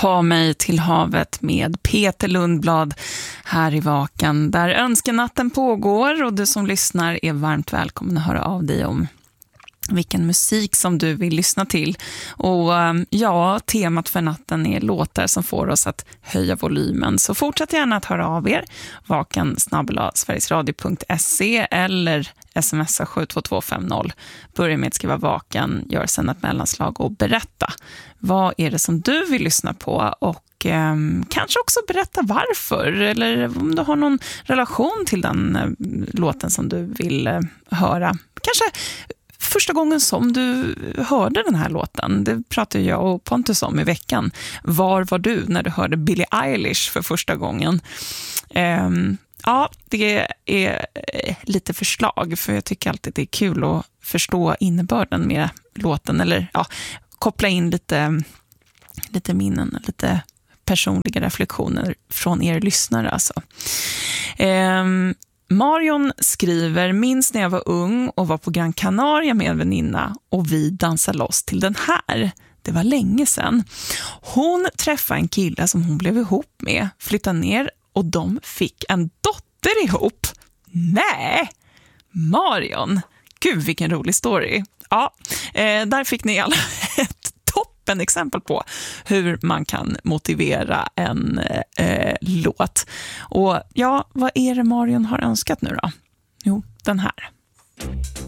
Ta mig till havet med Peter Lundblad här i Vakan, där önskenatten pågår, och du som lyssnar är varmt välkommen att höra av dig om vilken musik som du vill lyssna till. Och ja, temat för natten är låtar som får oss att höja volymen. Så fortsätt gärna att höra av er. vakan@sverigesradio.se eller smsa 72250. Börja med att skriva Vakan, gör sen ett mellanslag och berätta. Vad är det som du vill lyssna på? Och kanske också berätta varför, eller om du har någon relation till den låten som du vill höra. Kanske första gången som du hörde den här låten. Det pratade jag och Pontus om i veckan. Var var du när du hörde Billie Eilish för första gången? Ja, det är lite förslag, för jag tycker alltid det är kul att förstå innebörden med låten, eller ja, koppla in lite minnen, lite personliga reflektioner från er lyssnare alltså. Marion skriver: minns när jag var ung och var på Gran Canaria med en väninna och vi dansade loss till den här. Det var länge sedan. Hon träffade en kille som hon blev ihop med, flyttade ner och de fick en dotter ihop. Nej, Marion. Gud, vilken rolig story. Ja, där fick ni alla ett toppen exempel på hur man kan motivera en låt. Och ja, vad är det Marion har önskat nu då? Jo, den här.